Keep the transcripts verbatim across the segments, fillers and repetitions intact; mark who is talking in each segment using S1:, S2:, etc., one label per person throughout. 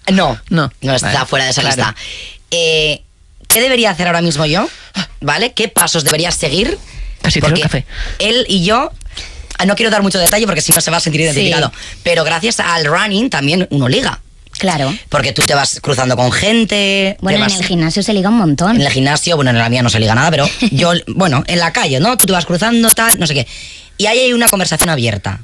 S1: No,
S2: no,
S1: no está vale, fuera de esa
S2: claro.
S1: lista. Eh, ¿Qué debería hacer ahora mismo yo? ¿Vale? ¿Qué pasos deberías seguir?
S2: Casi
S1: porque
S2: café.
S1: Él y yo, no quiero dar mucho detalle porque si no se va a sentir identificado, sí. pero gracias al running también uno liga.
S3: Claro.
S1: Porque tú te vas cruzando con gente.
S3: Bueno,
S1: vas...
S3: en el gimnasio se liga un montón.
S1: En el gimnasio, bueno, en la mía no se liga nada, pero yo, bueno, en la calle, ¿no? Tú te vas cruzando, tal, no sé qué. Y ahí hay una conversación abierta.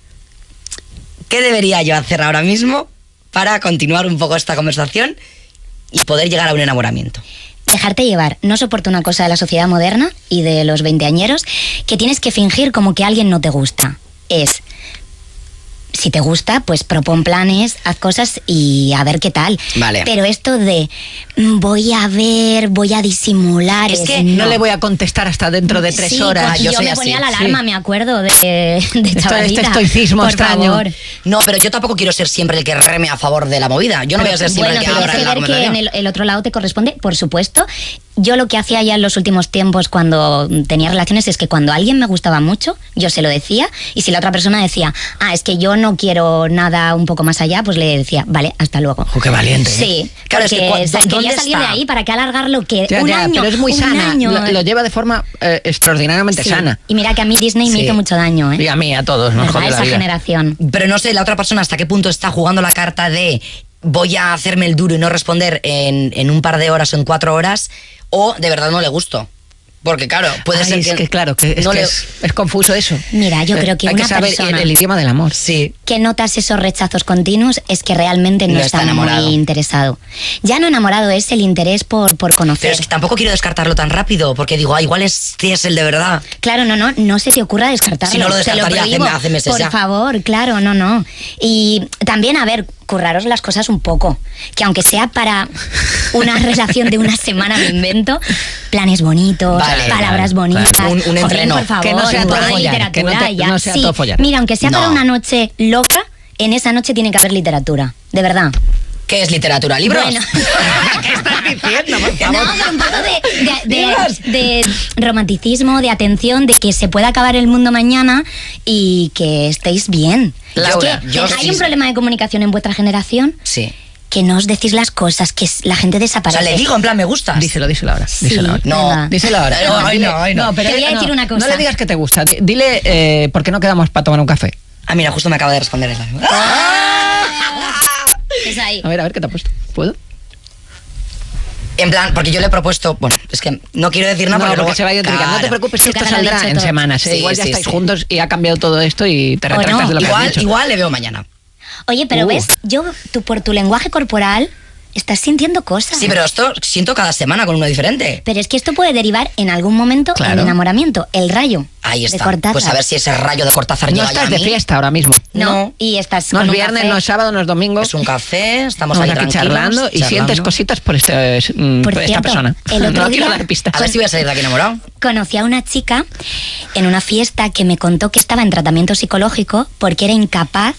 S1: ¿Qué debería yo hacer ahora mismo para continuar un poco esta conversación y poder llegar a un enamoramiento?
S3: Dejarte llevar. No soporto una cosa de la sociedad moderna y de los veinteañeros, que tienes que fingir como que alguien no te gusta. Es... Si te gusta, pues propon planes, haz cosas y a ver qué tal.
S1: Vale.
S3: Pero esto de voy a ver, voy a disimular...
S2: Es que no, no le voy a contestar hasta dentro de tres
S3: sí,
S2: horas.
S3: Yo, yo me
S1: así.
S3: ponía la alarma, sí. me acuerdo, de, de chavalita.
S2: Este estoicismo
S3: por
S2: extraño.
S3: Favor.
S1: No, pero yo tampoco quiero ser siempre el que reme a favor de la movida. Yo no pero, voy a ser siempre
S3: bueno,
S1: el que abra
S3: que
S1: la
S3: ver que en el, el otro lado te corresponde, por supuesto. Yo lo que hacía ya en los últimos tiempos cuando tenía relaciones es que cuando alguien me gustaba mucho, yo se lo decía, y si la otra persona decía, ah, es que yo no quiero nada un poco más allá, pues le decía, vale, hasta luego.
S2: Oh, qué valiente.
S3: Sí,
S1: claro, es que
S3: porque quería salir
S1: está?
S3: de ahí, ¿para qué alargarlo? Que
S2: ya,
S3: un
S2: ya,
S3: año,
S2: pero es muy
S3: un
S2: sana,
S3: año.
S2: Lo, lo lleva de forma eh, extraordinariamente
S3: sí.
S2: sana.
S3: Y mira que a mí Disney
S1: sí.
S3: me hizo mucho daño, ¿eh?
S2: Y a mí, a todos, nos jode la
S3: esa
S2: vida.
S3: generación.
S1: Pero no sé, la otra persona hasta qué punto está jugando la carta de voy a hacerme el duro y no responder en, en un par de horas o en cuatro horas, o de verdad no le gusto. Porque claro, puede
S2: Ay,
S1: ser
S2: es
S1: que...
S2: que claro, que, es,
S1: no
S2: que
S1: le...
S2: es, es confuso eso.
S3: Mira, yo creo que
S2: Hay
S3: una
S2: que saber
S3: persona
S2: el, el idioma del amor.
S1: Sí.
S3: que notas esos rechazos continuos es que realmente no,
S1: No
S3: está,
S1: está enamorado.
S3: muy interesado. Ya no enamorado, es el interés por, por conocer.
S1: Pero es que tampoco quiero descartarlo tan rápido, porque digo, ah, igual este es el de verdad.
S3: Claro, no, no, no se te ocurra descartarlo.
S1: Si no lo descartaría
S3: Te lo
S1: hace, hace meses
S3: Por
S1: ya.
S3: favor, claro, no, no. Y también, a ver, curraros las cosas un poco. Que aunque sea para una relación de una semana, me invento, planes bonitos,
S1: Vale,
S3: palabras
S2: claro,
S3: bonitas.
S1: claro. Un- un
S3: Joder,
S1: entreno.
S3: por favor,
S2: Que no sea
S3: un
S2: todo
S3: poco de
S2: follar, que no
S3: literatura
S2: te-
S3: y ya.
S2: no sea
S3: Sí,
S2: todo follar.
S3: mira, aunque sea
S1: No.
S3: para una noche loca, en esa noche tiene que haber literatura. De verdad.
S1: ¿Qué es literatura? ¿Libros?
S3: Bueno.
S1: ¿Qué estás diciendo, por favor?
S3: No, pero un poco de, de, de, de romanticismo, de atención, de que se pueda acabar el mundo mañana y que estéis bien.
S1: Laura,
S3: es que
S1: yo
S3: hay
S1: sí-
S3: un problema de comunicación en vuestra generación,
S1: Sí.
S3: que no os decís las cosas, que la gente
S1: O
S3: desaparece.
S1: sea, le digo, en plan, me gustas.
S2: Díselo, díselo ahora.
S3: Sí,
S2: Díselo ahora.
S1: No,
S3: venga.
S2: Díselo ahora.
S1: No, ay,
S2: dile-
S1: no, ay, no.
S2: pero
S3: Te voy a
S2: no,
S3: decir una cosa.
S2: No le digas que te gusta. Di- Dile, eh, ¿por qué no quedamos para tomar un café?
S1: Ah, mira, justo me acaba de responder esa.
S3: Es ahí.
S2: A ver, a ver, ¿qué te ha puesto? ¿Puedo?
S1: En plan, porque yo le he propuesto, bueno, es que no quiero decir nada
S2: No,
S1: porque
S2: porque
S1: luego-
S2: se va a identificar. No te
S1: Claro.
S2: preocupes, que
S3: Su
S2: esto
S3: cara lo ha
S2: saldrá
S3: dicho
S2: en
S3: todo.
S2: semanas. ¿eh?
S1: Sí,
S2: Igual ya
S1: sí,
S2: estáis
S1: sí.
S2: juntos y ha cambiado todo esto y te
S3: O
S2: retractas
S3: no.
S2: de lo que has
S1: Igual,
S2: dicho.
S1: igual le veo mañana.
S3: Oye, pero
S2: Uh.
S3: ves, yo, tú por tu lenguaje corporal estás sintiendo cosas.
S1: Sí, pero esto siento cada semana con uno diferente.
S3: Pero es que esto puede derivar en algún momento
S2: Claro.
S3: en enamoramiento. El rayo
S1: Ahí
S3: de
S1: está.
S3: Cortázar.
S1: Pues a ver si ese rayo de Cortázar
S2: No
S1: llega ya
S2: estás
S1: a
S2: de
S1: mí.
S2: fiesta ahora mismo.
S3: No,
S1: No.
S3: y estás
S2: No
S3: con
S2: es
S3: un
S2: viernes,
S3: café.
S2: no es sábado, no es domingo.
S1: Es un café, estamos
S2: Estamos
S1: ahí
S2: aquí
S1: tranquilos,
S2: charlando y
S1: charlando.
S2: sientes cositas por, este, mm,
S3: Por
S2: por esta
S3: cierto,
S2: persona.
S3: el otro
S2: no quiero
S3: día-
S2: dar pistas.
S1: A ver si voy a salir de aquí enamorado.
S3: Conocí a una chica en una fiesta que me contó que estaba en tratamiento psicológico porque era incapaz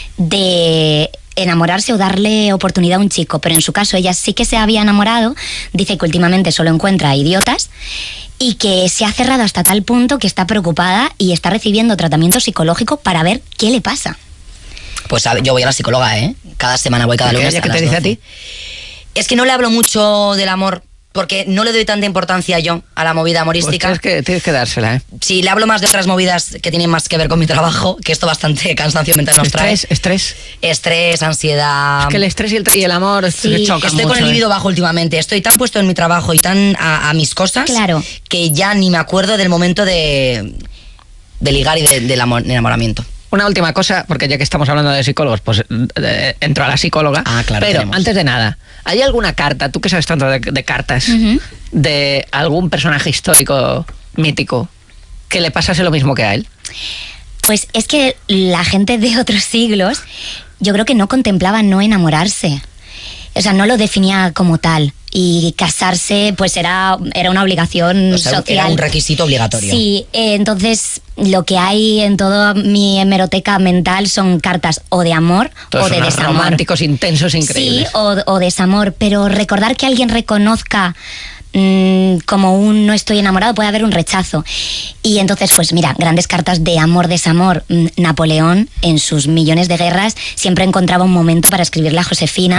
S3: de enamorarse o darle oportunidad a un chico, pero en su caso ella sí que se había enamorado, dice que últimamente solo encuentra idiotas y que se ha cerrado hasta tal punto que está preocupada y está recibiendo tratamiento psicológico para ver qué le pasa.
S1: Pues a ver, yo voy a la psicóloga, ¿eh? Cada semana voy cada
S2: ¿Qué?
S1: lunes
S2: ¿Ella
S1: a
S2: qué te
S1: las
S2: dice a
S1: doce.
S2: ti?
S1: Es que no le hablo mucho del amor, porque no le doy tanta importancia yo a la movida
S2: Pues
S1: amorística.
S2: tienes que, tienes que dársela, ¿eh?
S1: Sí, le hablo más de otras movidas que tienen más que ver con mi trabajo, que esto bastante cansancio mental nos trae.
S2: Estrés, estrés.
S1: Estrés, ansiedad.
S2: Es que el estrés y el, y el amor
S3: Sí.
S2: se chocan
S1: Estoy
S2: mucho,
S1: con el
S2: ¿eh?
S1: libido bajo últimamente. Estoy tan puesto en mi trabajo y tan a, a mis cosas
S3: Claro.
S1: que ya ni me acuerdo del momento de, de ligar y de- del amor- enamoramiento.
S2: Una última cosa, porque ya que estamos hablando de psicólogos, pues eh, entro a la psicóloga.
S1: Ah, claro,
S2: Pero
S1: tenemos.
S2: antes de nada, ¿hay alguna carta, tú que sabes tanto de, de cartas,
S3: Ujú.
S2: de algún personaje histórico mítico que le pasase lo mismo que a él?
S3: Pues es que la gente de otros siglos, yo creo que no contemplaba no enamorarse. O sea, no lo definía como tal. Y casarse, pues era, era una obligación
S1: O sea,
S3: social.
S1: era un requisito obligatorio.
S3: Sí, eh, entonces lo que hay en toda mi hemeroteca mental son cartas o de amor
S2: Todos
S3: o de
S2: unos
S3: desamor.
S2: románticos intensos
S3: Sí,
S2: increíbles.
S3: o, o desamor, pero recordar que alguien reconozca mm, como un no estoy enamorado, puede haber un rechazo. Y entonces, pues mira, grandes cartas de amor, desamor. Mm, Napoleón, en sus millones de guerras, siempre encontraba un momento para escribirle a Josefina.